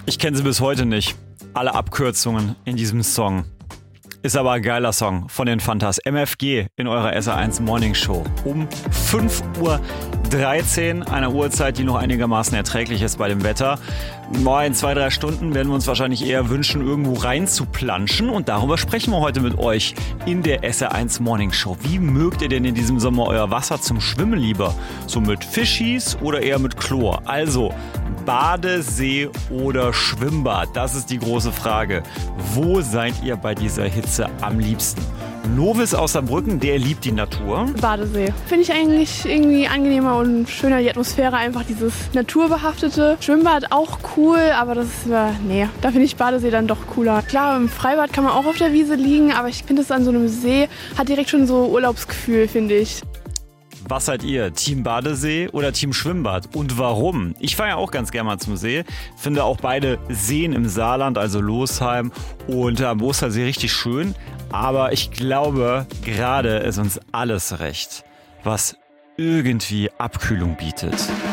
Ich kenne sie bis heute nicht. Alle Abkürzungen in diesem Song. Ist aber ein geiler Song von den Fantas. MFG in eurer SR1 Morning Show. Um 5:13 Uhr, einer Uhrzeit, die noch einigermaßen erträglich ist bei dem Wetter. In 2-3 Stunden werden wir uns wahrscheinlich eher wünschen, irgendwo rein zu planschen. Und darüber sprechen wir heute mit euch in der SR1 Morning Show. Wie mögt ihr denn in diesem Sommer euer Wasser zum Schwimmen lieber? So mit Fischis oder eher mit Chlor? Also Badesee oder Schwimmbad? Das ist die große Frage. Wo seid ihr bei dieser Hitze am liebsten? Lovis aus Saarbrücken, der liebt die Natur. Badesee. Finde ich eigentlich irgendwie angenehmer und schöner, die Atmosphäre, einfach dieses naturbehaftete. Schwimmbad auch cool, aber das ist, da finde ich Badesee dann doch cooler. Klar, im Freibad kann man auch auf der Wiese liegen, aber ich finde es an so einem See, hat direkt schon so Urlaubsgefühl, finde ich. Was seid ihr? Team Badesee oder Team Schwimmbad? Und warum? Ich fahre ja auch ganz gerne mal zum See. Finde auch beide Seen im Saarland, also Losheim und am Ostersee, richtig schön. Aber ich glaube, gerade ist uns alles recht, was irgendwie Abkühlung bietet.